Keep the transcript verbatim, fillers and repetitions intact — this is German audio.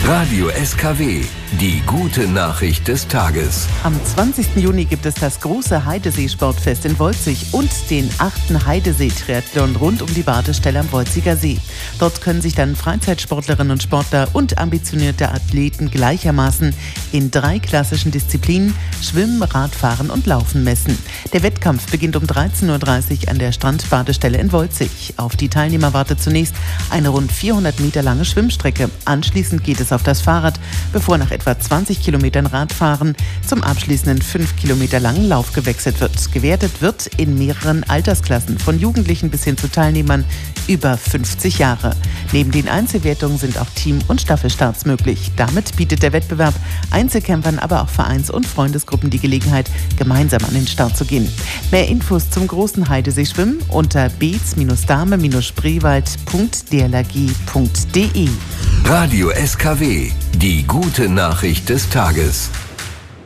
Radio S K W, die gute Nachricht des Tages. Am zwanzigsten Juni gibt es das große Heidesee-Sportfest in Wolzig und den achten Heidesee-Triathlon rund um die Badestelle am Wolziger See. Dort können sich dann Freizeitsportlerinnen und Sportler und ambitionierte Athleten gleichermaßen in drei klassischen Disziplinen Schwimmen, Radfahren und Laufen messen. Der Wettkampf beginnt um dreizehn Uhr dreißig an der Strandbadestelle in Wolzig. Auf die Teilnehmer wartet zunächst eine rund vierhundert Meter lange Schwimmstrecke. Anschließend geht es auf das Fahrrad, bevor nach etwa zwanzig Kilometern Radfahren zum abschließenden fünf Kilometer langen Lauf gewechselt wird. Gewertet wird in mehreren Altersklassen, von Jugendlichen bis hin zu Teilnehmern über fünfzig Jahre. Neben den Einzelwertungen sind auch Team- und Staffelstarts möglich. Damit bietet der Wettbewerb Einzelkämpfern, aber auch Vereins- und Freundesgruppen die Gelegenheit, gemeinsam an den Start zu gehen. Mehr Infos zum großen Heidesee-Schwimmen unter beets-dame-spreewald punkt d l r g punkt d e. Radio S K W, die gute Nachricht des Tages.